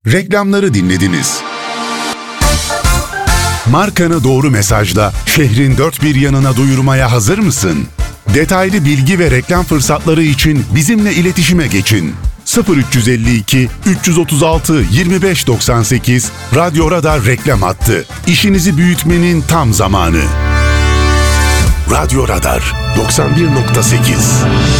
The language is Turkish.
Reklamları dinlediniz. Markanı doğru mesajla şehrin dört bir yanına duyurmaya hazır mısın? Detaylı bilgi ve reklam fırsatları için bizimle iletişime geçin. 0352 336 2598 Radyo Radar reklam hattı. İşinizi büyütmenin tam zamanı. Radyo Radar 91.8